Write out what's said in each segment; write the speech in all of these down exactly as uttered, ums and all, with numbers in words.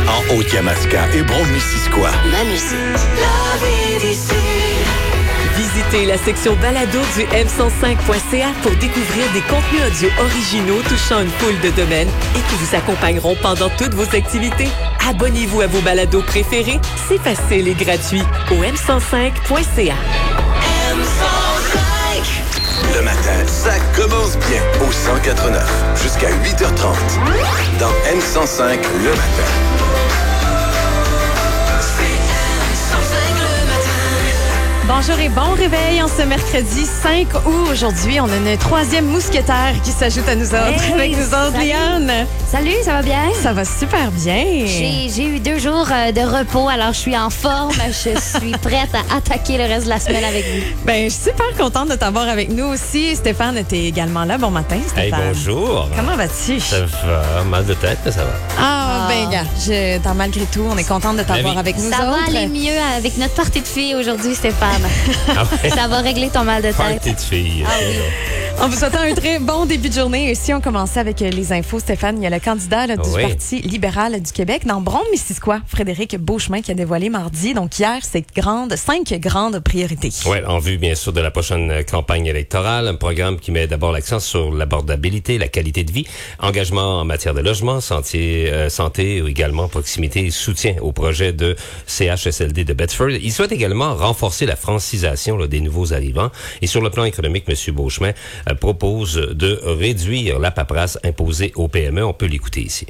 en Haute-Yamaska et Brome-Missisquoi. Ma musique. La vie d'ici. Visitez la section balado du m cent cinq point c a pour découvrir des contenus audio originaux touchant une foule de domaines et qui vous accompagneront pendant toutes vos activités. Abonnez-vous à vos balados préférés. C'est facile et gratuit au m cent cinq point c a. M cent cinq. Le matin, ça commence bien au cent quatre neuf jusqu'à huit heures trente. Dans M cent cinq, le matin. Bonjour et bon réveil en ce mercredi cinq août. Aujourd'hui, on a une troisième mousquetaire qui s'ajoute à nous autres. Hey, avec nous autres, salut. Liane. Salut, ça va bien? Ça va super bien. J'ai, j'ai eu deux jours euh, de repos, alors je suis en forme. Je suis prête à attaquer le reste de la semaine avec vous. Ben, je suis super contente de t'avoir avec nous aussi. Stéphane était également là. Bon matin, Hey, Stéphane. bonjour. Comment vas-tu? Ça va, mal de tête, mais ça va. Ah, Ah. ben, gars, je, dans- malgré tout, on est contente de t'avoir vie. avec nous Ça va autres. aller mieux avec notre partie de filles aujourd'hui, Stéphane. Ah ouais? Ça va régler ton mal de tête. Party de filles. Ah oui. En vous souhaitant un très bon début de journée. Et si on commençait avec les infos, Stéphane, il y a le candidat là, du Oui. Parti libéral du Québec dans Brome-Missisquoi, Frédéric Beauchemin, qui a dévoilé mardi, donc hier, ces grandes, cinq grandes priorités. Oui, en vue, bien sûr, de la prochaine campagne électorale, un programme qui met d'abord l'accent sur l'abordabilité, la qualité de vie, engagement en matière de logement, santé, euh, santé ou également proximité et soutien au projet de C H S L D de Bedford. Il souhaite également renforcer la francisation là, des nouveaux arrivants. Et sur le plan économique, M. Beauchemin euh, propose de réduire la paperasse imposée aux P M E. On peut l'écouter ici.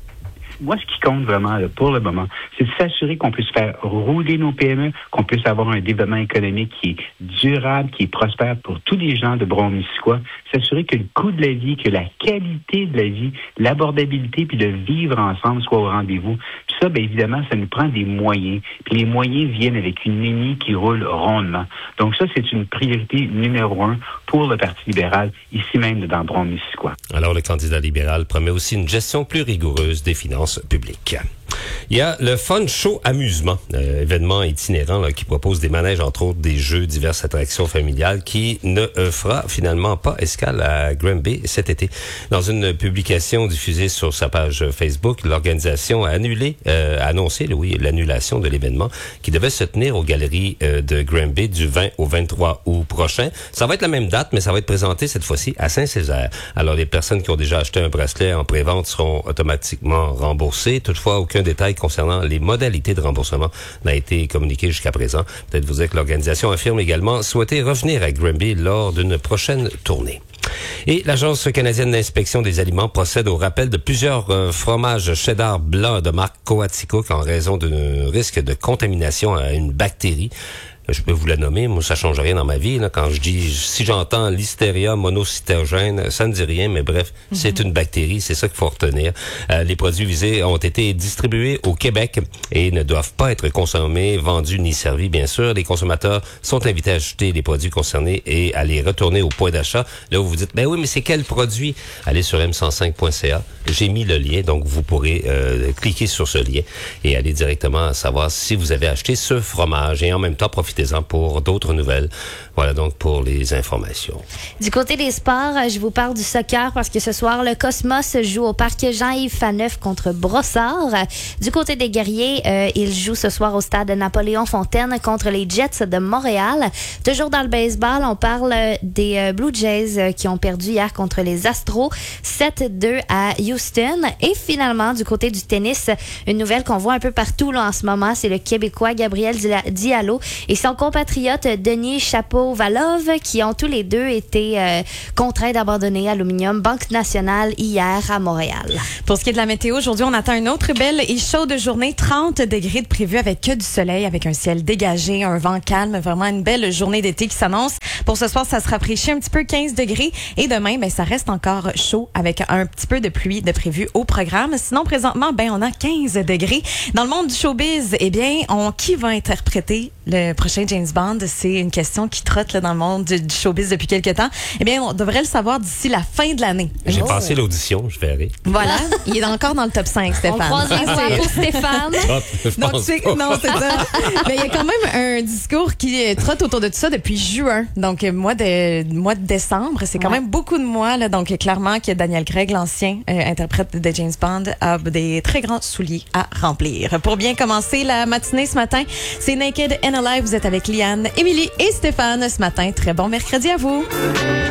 Moi, ce qui compte vraiment là, pour le moment, c'est de s'assurer qu'on puisse faire rouler nos P M E, qu'on puisse avoir un développement économique qui est durable, qui est prospère pour tous les gens de Brome-Missisquoi, s'assurer que le coût de la vie, que la qualité de la vie, l'abordabilité, puis de vivre ensemble soit au rendez-vous. Puis ça, bien évidemment, ça nous prend des moyens. Puis les moyens viennent avec une énie qui roule rondement. Donc ça, c'est une priorité numéro un pour le Parti libéral, ici même dans Brome-Missisquoi. Alors, le candidat libéral promet aussi une gestion plus rigoureuse des finances publiques. Il y a le Fun Show Amusement, euh, événement itinérant là, qui propose des manèges, entre autres des jeux, diverses attractions familiales, qui ne euh, fera finalement pas escale à Granby cet été. Dans une publication diffusée sur sa page Facebook, l'organisation a annulé, euh, a annoncé, oui, l'annulation de l'événement qui devait se tenir aux galeries euh, de Granby du vingt au vingt-trois août prochain. Ça va être la même date, mais ça va être présenté cette fois-ci à Saint-Césaire. Alors, les personnes qui ont déjà acheté un bracelet en pré-vente seront automatiquement remboursées. Toutefois, aucun détail concernant les modalités de remboursement n'a été communiqué jusqu'à présent. Peut-être vous dire que l'organisation affirme également souhaiter revenir à Granby lors d'une prochaine tournée. Et l'Agence canadienne d'inspection des aliments procède au rappel de plusieurs euh, fromages cheddar blancs de marque Coaticook en raison d'un risque de contamination à une bactérie. Je peux vous la nommer, moi ça change rien dans ma vie. Là. Quand je dis, si j'entends Listeria monocytogène, ça ne dit rien, mais bref, mm-hmm. c'est une bactérie, c'est ça qu'il faut retenir. Euh, les produits visés ont été distribués au Québec et ne doivent pas être consommés, vendus ni servis, bien sûr. Les consommateurs sont invités à acheter les produits concernés et à les retourner au point d'achat. Là où vous dites, ben oui, mais c'est quel produit? Allez sur m cent cinq point c a. J'ai mis le lien, donc vous pourrez euh, cliquer sur ce lien et aller directement savoir si vous avez acheté ce fromage et en même temps profiter pour d'autres nouvelles. Voilà donc pour les informations. Du côté des sports, je vous parle du soccer parce que ce soir, le Cosmos joue au parc Jean-Yves Faneuf contre Brossard. Du côté des guerriers, euh, ils jouent ce soir au stade Napoléon-Fontaine contre les Jets de Montréal. Toujours dans le baseball, on parle des euh, Blue Jays euh, qui ont perdu hier contre les Astros sept deux à Houston. Et finalement, du côté du tennis, une nouvelle qu'on voit un peu partout là, en ce moment, c'est le Québécois Gabriel Diallo et son compatriote Denis Chapovalov qui ont tous les deux été euh, contraints d'abandonner Aluminium Banque Nationale hier à Montréal. Pour ce qui est de la météo, aujourd'hui, on attend une autre belle et chaude journée. trente degrés de prévu avec que du soleil, avec un ciel dégagé, un vent calme. Vraiment une belle journée d'été qui s'annonce. Pour ce soir, ça se rafraîchit un petit peu, quinze degrés. Et demain, ben, ça reste encore chaud avec un petit peu de pluie de prévu au programme. Sinon, présentement, ben, on a quinze degrés. Dans le monde du showbiz, eh bien, on, qui va interpréter le prochain James Bond? C'est une question qui trotte là, dans le monde du, du showbiz depuis quelques temps. Eh bien, on devrait le savoir d'ici la fin de l'année. J'ai Oh. passé l'audition, je verrai. Voilà, il est encore dans le top cinq, On Stéphane. croise les Ça, doigts c'est- pour Stéphane. Hop, je Donc, pense c'est, pas. non, c'est ça. Mais il y a quand même un discours qui euh, trotte autour de tout ça depuis juin. Donc, euh, mois de, mois de décembre. C'est quand Ouais. même beaucoup de mois, là. Donc, euh, clairement que Daniel Craig, l'ancien euh, interprète de James Bond, a des très grands souliers à remplir. Pour bien commencer la matinée ce matin, c'est Naked and Alive. Vous êtes avec Liane, Émilie et Stéphane ce matin. Très bon mercredi à vous.